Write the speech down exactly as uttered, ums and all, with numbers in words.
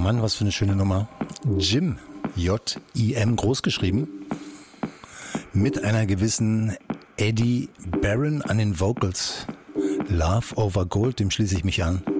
Mann, was für eine schöne Nummer. Jim, J I M groß geschrieben, mit einer gewissen Eddie Barron an den Vocals. Love over Gold, dem schließe ich mich an.